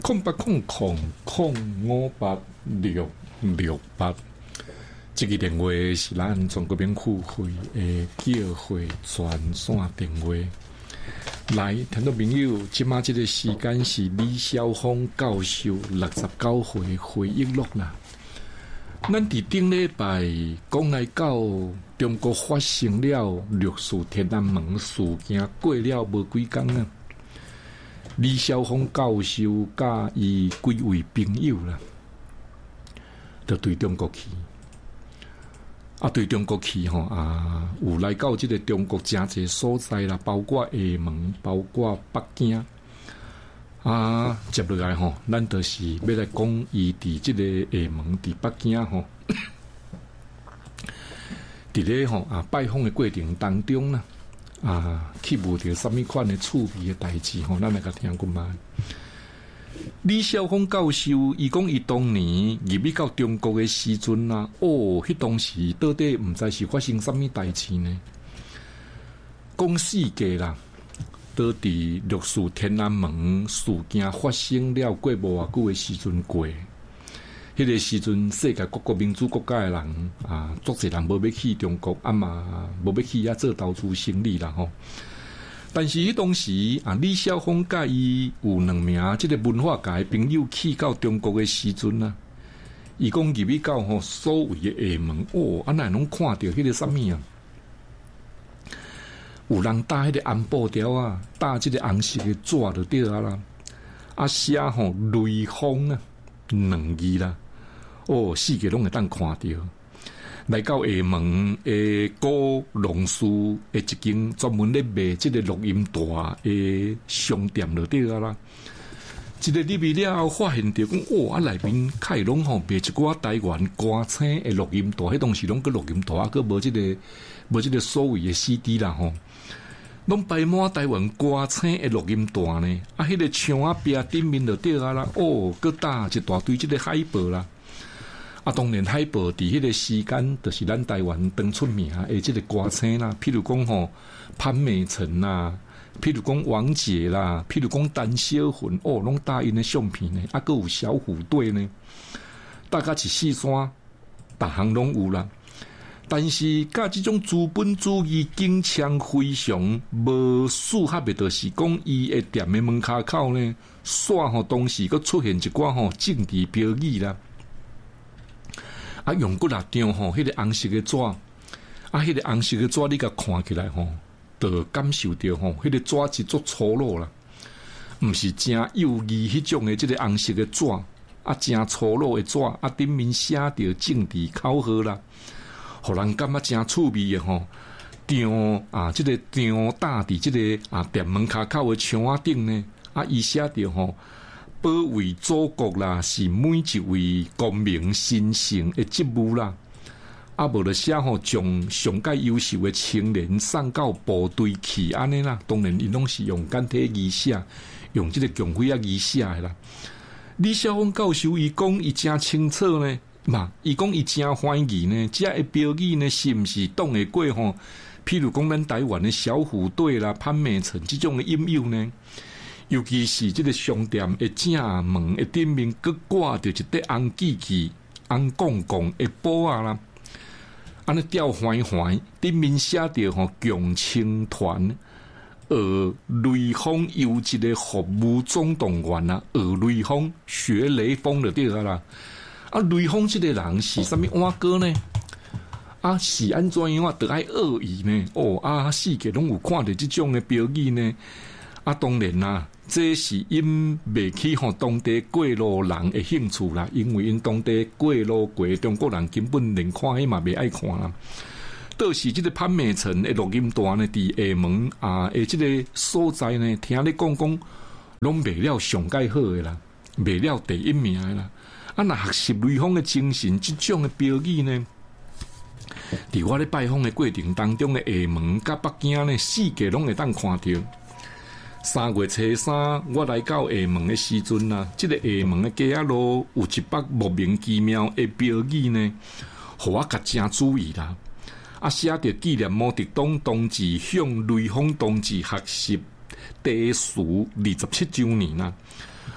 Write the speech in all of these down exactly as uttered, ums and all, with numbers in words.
空八空空空五八六六八。这个电话是咱中国免付费的叫会专线电话。来，听到朋友，即马这个时间是李晓峰教授六十九岁回忆录啦。咱伫顶礼拜讲来到中国发生了六四天安门事件，过了无几工啊。李晓峰教授甲伊几位朋友啦，就对中国去。啊，对中国去吼啊，有来到即个中国诚济所在啦，包括厦门，包括北京啊。接落来吼，咱就是要来讲伊伫即个厦门、伫北京吼，伫咧吼啊拜访的过程当中啦，啊，去遇到什么款的趣味的代志吼，咱来甲听过嘛。李晓峰教授伊讲，伊当年入去到中国的时阵啊，哦，迄当时到底毋知是发生什么代志呢？讲世界啦，倒伫六四天安门事件发生了过无偌久的时阵过，迄个时阵世界各国民主国家的人啊，足侪人无要去中国，啊嘛无要去遐做投资生意啦吼。但是迄当时啊，李晓峰甲伊有两名即个文化界朋友去到中国的时阵啊，伊讲入去到吼所谓的厦门，哦，啊，咱拢看到迄个什么啊？有人搭迄个红布条啊，搭即个红色的纸就对啊啦，啊写吼雷锋啊两字啦，哦，世界拢会当看到。来到厦门诶，高龙树诶一间专门咧卖即个录音带诶商店就对啊啦。即个入去了后，发现着讲，哇，啊内面开拢吼卖一寡台湾歌星诶录音带，迄当时拢个录音带，啊个无即个无即个所谓诶 C D 啦吼，拢摆满台湾歌星诶录音带呢。啊，迄个墙啊壁顶面就对啊啦，哦，佮搭一大堆即个海报啦。啊，当然海报伫迄个时间，就是咱台湾当出名诶，即个歌星啦，譬如讲吼潘美辰啦，譬如讲王杰啦，譬如讲陈小魂，哦，拢搭因诶相片呢，啊，佮有小虎队呢，大家一四山，逐项拢有啦。但是甲即种资本主义经常非常无适合的，就是讲伊诶店诶门骹口呢，煞吼当时佮出现一寡吼政治标语啦。啊，用过六张吼，迄个红色的纸，啊，迄个红色的纸，你甲看起来吼，就感受到吼，迄个纸是足粗鲁啦，毋是真幼稚迄种的，即个红色的纸，啊，真粗鲁的纸，啊，顶面写着政治口号啦，互人感觉真趣味的吼。张啊，即、这个张搭伫即个啊店门骹口的墙仔顶呢，啊，伊写着吼。保卫祖国啦，是每一位公民神圣的职务啦。啊，无就写吼，将上界优秀的青年送到部队去安尼啦。当然，伊拢是用简体字写，用即个共匪啊字写的啦。李晓峰教授伊讲，伊真清楚呢，嘛，伊讲伊真怀疑呢，这个标语呢，是毋是挡会过吼？譬如讲，咱台湾的小虎队啦、潘美辰这种的引诱呢？尤其是这个商店的正门的顶面，佮挂着一块红旗旗、红杠杠的布啊啦，安尼吊环环，顶面写着吼共青团，而雷锋有一个服务总动员啊，而雷锋学雷锋就对啊啦。啊，雷锋这个人是啥物碗哥呢？啊，是安怎样啊？得爱恶意呢？哦，啊，世界拢有看到这种的标语呢？啊，当然啦，这是因未起互当地过路人的兴趣啦，因为因当地过路过中国人根本连看迄嘛未爱看啦。倒是即个潘美辰的录音带呢，伫厦门啊，诶，即个所在呢，听你讲讲，拢卖了上介好的啦，卖了第一名的啦。啊，若学习雷锋的精神，即种的标语呢，伫我咧拜访的过程当中的厦门甲北京呢，世界拢会当看到。三月初三，我来到厦门的时阵啊，即、这个厦门的街仔路有一幅莫名其妙的标语呢，互我较真注意啦。啊，写着纪念毛泽东同志向雷锋同志学习第十二十七周年啦。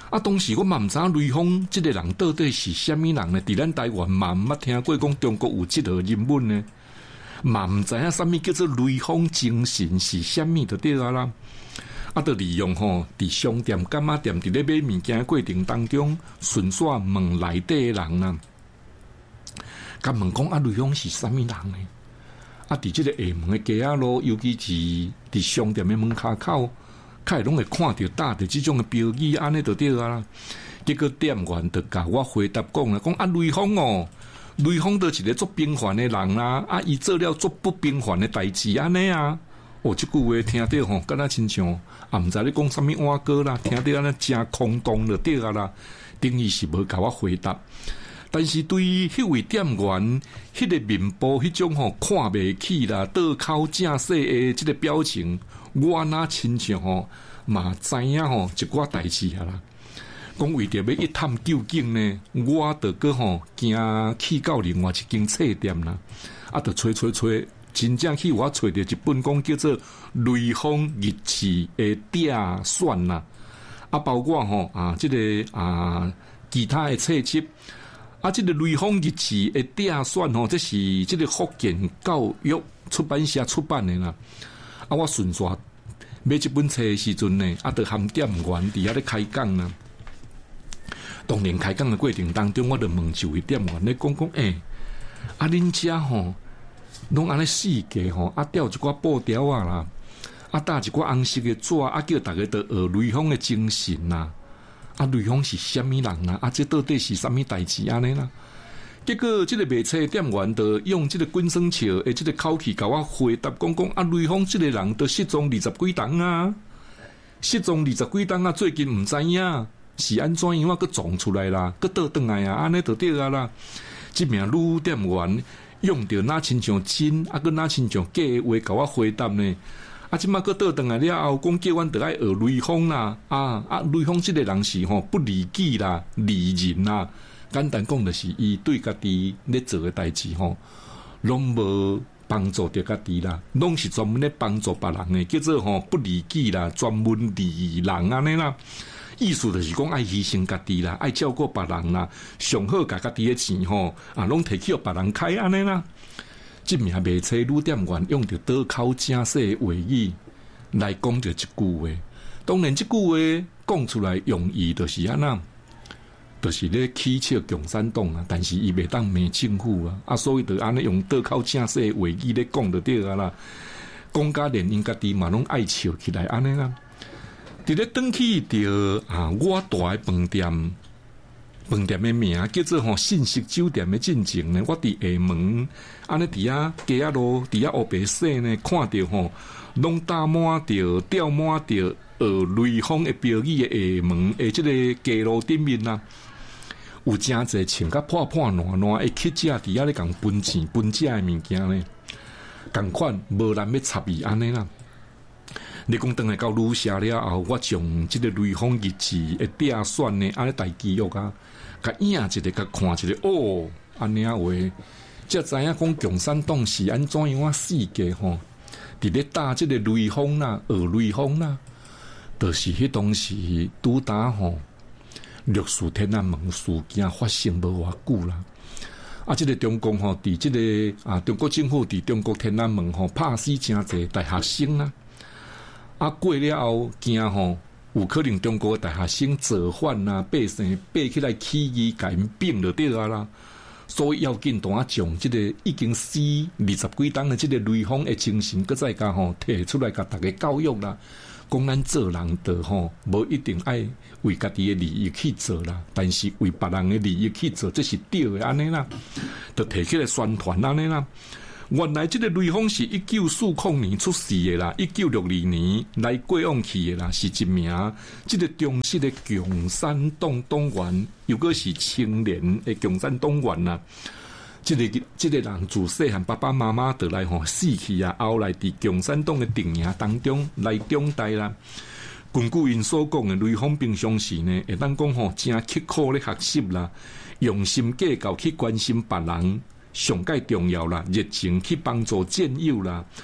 啊，当时我嘛毋知影雷锋即个人到底是虾米人呢？伫咱台湾嘛毋捌听过讲中国有即号人物呢，嘛毋知影啥物叫做雷锋精神是虾米就对啊啦。啊，就利用吼伫商店、干妈店伫咧买物件过程当中，顺续问内底的人啦，甲问讲啊，雷锋是啥物人呢？啊，伫即个下门的街仔路，尤其是伫商店的门骹口。开拢会看到打着即种的标语，安尼就对啊啦。结果店员就甲我回答讲啦，讲啊雷锋哦，雷锋就是一个做平凡的人啦，啊伊做了做不平凡的代志安尼啊。哦，即句话听到吼，敢若亲像啊，毋知你讲啥物碗糕啦，听到安尼真空洞就对啊啦。等于是无甲我回答，但是对于迄位店员，迄个面部迄种吼看袂起啦，倒口正细的即个表情。我那亲像吼嘛知影吼一寡代志啊啦，讲为着要一探究竟呢，我着个吼行去到另外一间册店啦，啊，着找找找，真正去我找着一本讲叫做《雷锋日记》的订选啦，啊，包括吼啊，即、这个啊其他的册辑，啊，即、这个《雷锋日记》的订选吼，这是即个福建教育出版社出版的啦。啊！我顺续买这本册的时阵呢，啊，得含店员伫遐咧开讲啦。当然开讲的过程当中，我就问一位店员咧讲讲，诶、欸，啊，恁遮吼，拢安尼四界吼，啊，吊一寡布条啊啦，啊，搭一寡红色的纸，啊，叫大家得学雷锋的精神啦。啊，雷锋是虾米人啦？啊，这到底是啥物代志安尼啦？结果，这个卖册店员就用这个滚生笑的这个口气，甲我回答讲讲啊，雷锋这个人都失踪二十几档啊，失踪二十几档啊，最近唔知影是安怎样啊，佮撞出来啦，佮倒转来啊，安尼就对啊啦。这名女店员用着哪亲像真，啊，佮哪亲像假的话，甲我回答呢。啊，即马佮倒转来了后，讲叫阮得爱学雷锋啦，啊啊，雷锋这个人是吼不利己啦，利人啦。简单讲就是伊对家己咧做嘅代志吼，拢无帮助着家己啦，拢是专门咧帮助别人嘅，叫做吼不利己啦，专门利人安尼啦。意思就是讲爱牺牲家己啦，爱照顾别人啦，上好甲家己嘅钱吼啊，拢摕去互别人开安尼啦。即名卖册女店员用着倒口正细嘅话语来讲着一句话，当然即句话讲出来用意就是安那。就是咧起笑共产党啊，但是伊袂当骂政府啊，啊，所以就安尼用倒口正细话语咧讲就对啊啦。讲甲连因家己嘛拢爱笑起来安尼啦。伫咧转去着啊，我大诶饭店，饭店诶名叫做吼信息酒店诶进前呢，我伫下门安尼伫遐街仔路伫遐乌白洗呢，看着吼拢打满着吊满着呃雷锋诶标语诶下门诶即个街路顶面啦。有真侪穿甲破破烂烂诶乞食伫遐咧共分钱分食诶物件咧，共款无人要插伊安尼啦。你讲等下到旅社了后，我将即个雷锋日记诶订选呢，安尼大记录啊，甲影一个，甲看一个，哦，安尼啊话，才知影讲共产党是安怎样啊死嘅吼，伫咧打即个雷锋啦，学雷锋啦，就是迄当时拄打吼。六四天安门事件发生无偌久啦，啊，即、這个中共吼，伫即个啊，中国政府伫中国天安门吼拍死真侪大学生啦，啊，过了后惊吼，有可能中国大学生造反啦，百姓爬起来起义，甲因并就对啊啦，所以要紧当啊，将即个已经死二十几档的即个雷锋的精神，搁再加吼摕出来，甲大家教育啦。讲咱做人的吼，无一定爱为家己的利益去做啦，但是为别人的利益去做，这是对的安尼啦，就提起来宣传安尼啦。原来这个雷锋是一九四零年出世的啦，一九六二年来过往去的啦，是一名这个忠实的共产党党员，又果是青年的共产党员啦。这个这个人自细汉爸爸妈妈就来吼死去啊，后来伫共产党的阵营当中来长大啦。根据因所讲的，雷锋平常时呢，会当讲吼真刻苦咧学习啦，用心计较去关心别人，上界重要啦，热情去帮助战友啦。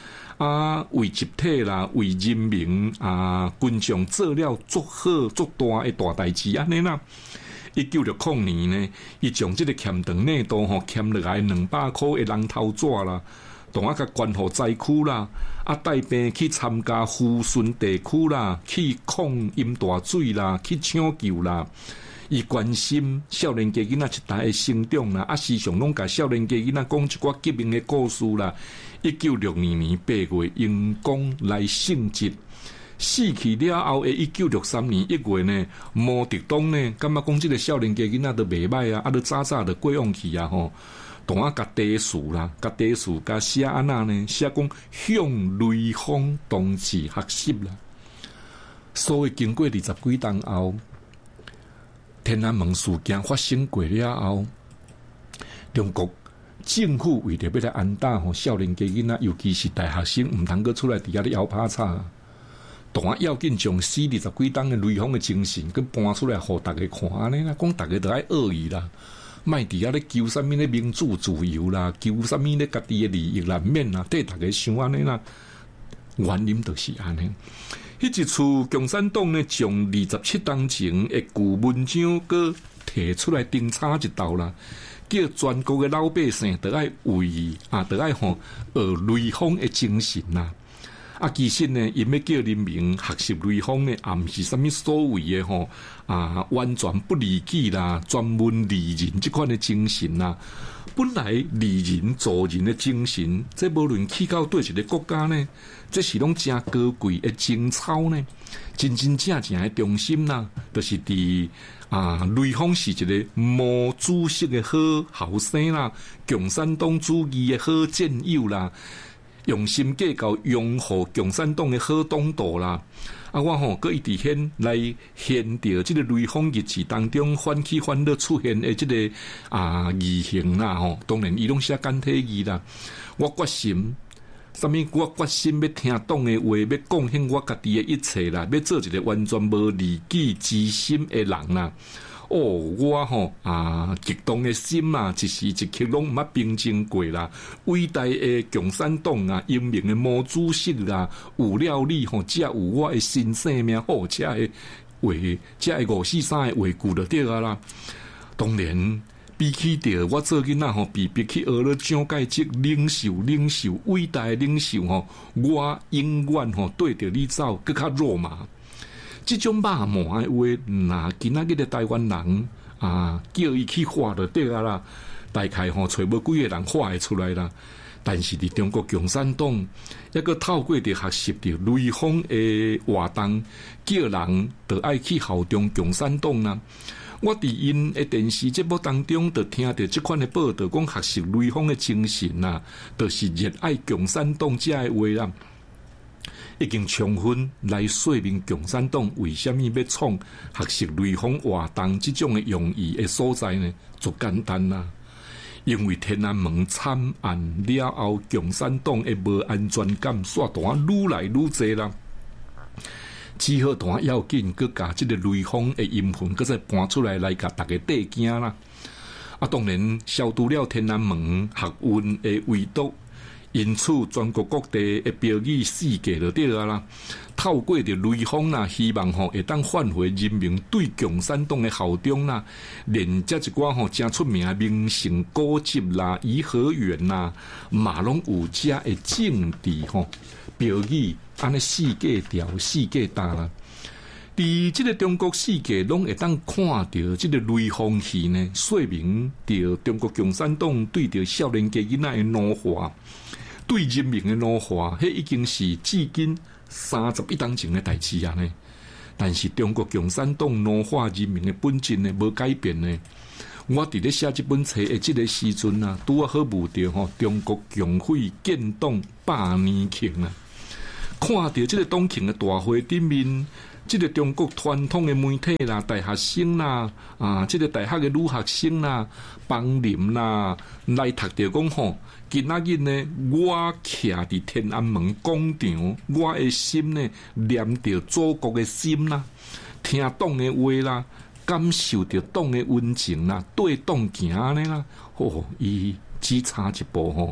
啊，为集体啦，为人民啊，群众做了足好足大诶大代志安尼啦。一九六零年呢，伊将即个欠长内度吼欠落来两百箍诶人头纸啦，同啊甲捐互灾区啦，啊带病去参加富顺地区啦，去抗淹大水啦，去抢救啦。伊关心少年家囡仔一代诶成长啦，啊时常拢甲少年家囡仔讲一寡革命诶故事啦。一九六二年八月，因公来圣节。死去了后诶，一九六三年一月呢，毛泽东呢，感觉讲即个少年家囡仔都袂歹啊，啊，都早早就过往去啊吼。同啊，甲地书啦，甲地书甲写安那呢，写讲向雷锋同志学习啦。所以经过二十几年后，天安门事件发生过了后，中国政府为着要来安打吼少年家囡仔，尤其是大学生，毋通阁出来伫遐咧摇拍叉。当啊，要紧将死二十几档的雷锋的精神，佮搬出来，互大家看安尼啦。讲大家都爱恶意啦，卖伫遐咧求什么咧民主自由啦，求什么咧家己的利益啦，免啦，对大家想安尼啦。原因就是安尼。迄一次共产党呢，将二十七档前的旧文章佮摕出来钉插一道啦，叫全国的老百姓都爱为啊，都爱吼学雷锋的精神啦。啊，其实呢，因要叫人民学习雷锋呢，也毋是啥物所谓的吼啊，完全不利己啦，专门利人这款的精神啦。本来利人助人的精神，这无论去到对一个国家呢，这是拢真高贵的情操呢，真真正正的中心啦，就是伫啊，雷锋是一个毛主席的好后生啦，共产党主义的好战友啦。用心计较拥护共产党的好党道啦，啊，我吼搁一直现来现着这个雷锋日子当中欢喜欢乐出现的这个啊义行啦吼，当然伊拢写简体字啦。我决心，啥物？我决心要听党的话，要贡献我家己的一切啦，要做一个完全无利己之心的人啦。哦，我吼啊，激动的心啊，一时一刻拢毋捌平静过啦。伟大的共产党啊，英明的毛主席啦，有了你吼，才有我的新生命，好，才会为才会五四三的话句就对啊啦。当然，比起着我做囡仔吼，被逼去学了蒋介石领袖、领袖伟大的领袖吼，我永远吼对着你走，更较肉麻。这种骂骂的话，那今仔日的台湾人啊，叫伊去画就对啊啦。大概吼找无几个人画会出来啦。但是伫中国共产党，一个透过着学习着雷锋的活动，叫人就爱去效忠共产党啦。我伫因的电视节目当中，就听到这款的报道，讲学习雷锋的精神啦，就是热爱共产党这的话啦。已经充分来说明共产党为什么要创学习雷锋活动这种的用意的所在呢？就简单啦，因为天安门惨案了后，共产党的无安全感煞大愈来愈济啦。只好大要紧，佮甲这个雷锋的阴魂，佮再搬出来来甲大家对惊啦。啊，当然消除了天安门学运的围堵。因此，全国各地的标语四界就对了啦。透过着雷锋啦，希望吼会当唤回人民对共产党的效忠啦。连接一寡吼真出名的名胜古迹啦、颐和园啦，嘛拢有遮的政治吼标语，安尼四界调、四界打啦。伫即个中国世界，拢会当看到即个雷锋戏呢，说明着中国共产党对着少年家囡仔的奴化。对人民的奴化，迄已经是至今三十一档前的代志啊呢。但是中国共产党奴化人民的本质呢，无改变呢。我伫咧写这本册的这个时阵啊，拄啊好遇到吼中国共匪建党百年庆啊，看到这个党庆的大会顶面。这个中国传统的媒体啦、大学生啦、啊，这个大学的女学生啦、帮林啦，来读着讲吼，今仔日呢，我徛伫天安门广场，我的心呢，念着祖国的心啦，听党的话啦，感受着党的温情啦，对党行呢啦，哦，伊只差一步吼，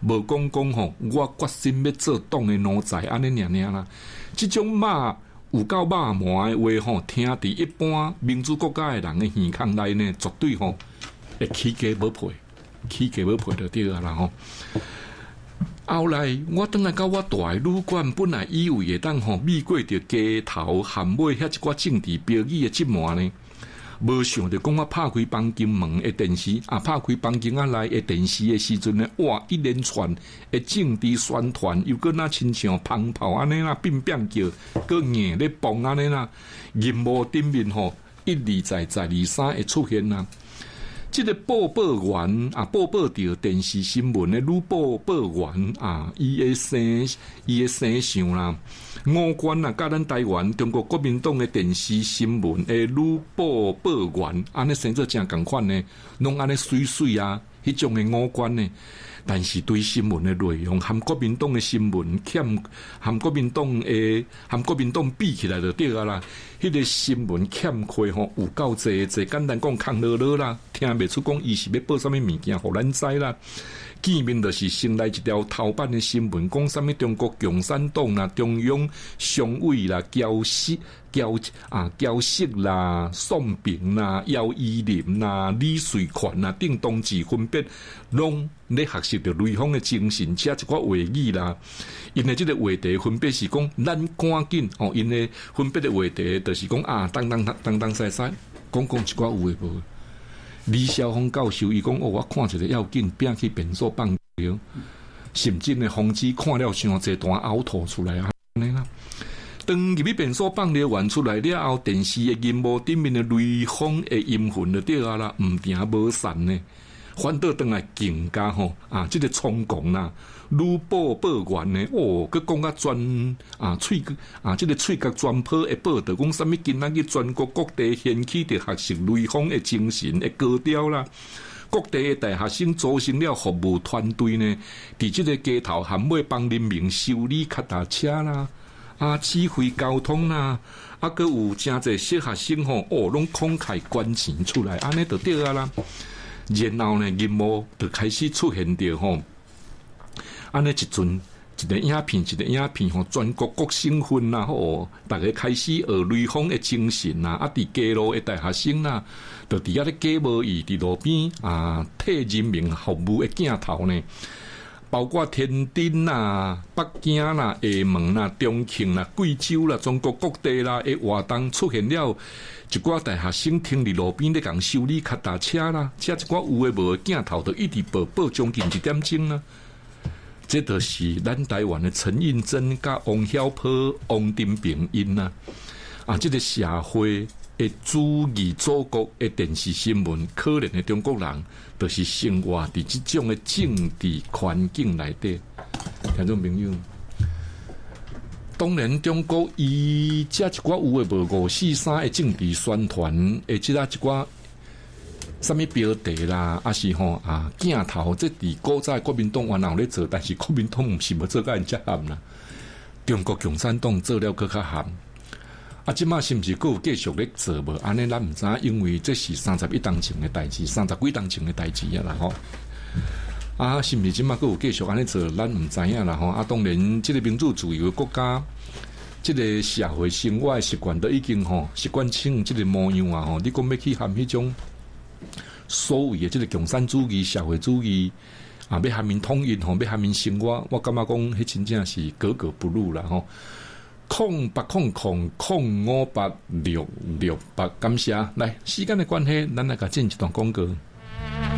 无讲讲吼，我决心要做党的奴才安尼尔尔啦。即种骂有够骂魔的话吼，听伫一般民主国家的人的耳孔内呢，绝对吼会起价无配，起价无配就对啊啦吼。后来我倒来到我大的旅馆，本来以为会当吼避过着街头含尾遐一寡政治标语的折磨呢。无想着讲我拍开房间门的电视，啊，拍开房间啊内的电视的时阵呢，哇，一连串的政治宣传，又搁那亲像砰炮安尼啦，乒乒叫，搁硬咧蹦安尼啦，荧幕顶面吼一而再再而三会出现啦。这个报报员啊，报报着电视新闻的女报报员啊，伊的生伊的生相啦，五官啊，甲咱台湾中国国民党的电视新闻的女报报员，安尼生做正共款呢，拢安尼水水啊，迄种的五官呢。但是对新闻的内容，含国民党的新闻欠，含国民党的含国民党比起来就对啊啦。迄、那个新闻欠缺吼有够济，济简单讲空落落啦，听袂出讲伊是要报啥物物件，互咱知啦。见面就是先来一条头版的新闻，讲啥物中国共产党啦、中央常委啦、交失、交啊交失啦、宋平啦、姚依林啦、李瑞权啦，等同志分别拢咧学习着雷锋的精神，写一寡话语啦。因的这个话题分别是讲，咱赶紧哦，因的分别的话题就是讲啊，当当当当西西，讲讲一寡有诶无。李孝峰教授伊讲哦，我看一个要紧，变去便所放掉，甚至呢，防止看了伤济段凹吐出来啊，安尼啦。当入去便所放了完出来了后，电视的荧幕顶面的雷锋的阴魂就对啊啦，唔定无散呢，反倒转来更加吼啊，这个冲动啦。女报报员呢，哦，佮讲啊专啊喙啊，这个喙角专报的报道，讲什么今仔日全国各地掀起的学习雷锋的精神的高调啦。各地的大学生组成了服务团队呢，伫这个街头含尾帮人民修理脚踏车啦，啊，指挥交通啦，啊，佮有真侪小学生吼，哦，拢慷慨捐钱出来，安尼就对啊啦。然后呢，荧幕就开始出现着吼。安尼一阵一个影片，一个影片吼，全国各省份啦，吼，大家开始学雷锋的精神啦，啊，伫街路的大学生啦，就伫遐咧假无义，伫路边啊，替人民服务的镜头呢，包括天津啦、北京啦、厦门啦、重庆啦、贵州啦、中国各地啦的活动出现了。一寡大学生停伫路边咧共修理脚踏车啦，车一寡有诶无诶镜头，就一直报报将近一点钟啦。这就是咱台湾的陈映真、甲王晓波、王金平因呐啊，这个社会的主义祖国的电视新闻，可怜的中国人，就是生活伫这种的政治环境内底。听众朋友，当然中国伊遮一寡有诶无五四三的政治宣传，诶，即啊一寡。什么标题啦，啊是吼啊镜头，这伫古早国民党原来有咧做，但是国民党毋是要做甲因遮咸啦。中国共产党做了搁较咸，啊，即马是毋是搁有继续咧做无？安尼咱毋知，因为这是三十一当前的代志，三十几当前的代志啊啦吼。啊，是毋是即马搁有继续安尼做？咱毋知影啦吼。啊，当然，即个民主自由的国家，即个社会生活的习惯都已经吼习惯成即个模样啊吼。你讲要去含迄种。所谓的这个共产主义、社会主义啊，要含民统一吼，要含民生活，我感觉讲，迄真正是格格不入啦吼。空八空空空五八六六八，感谢。来，时间的关系，咱来甲进一段广告。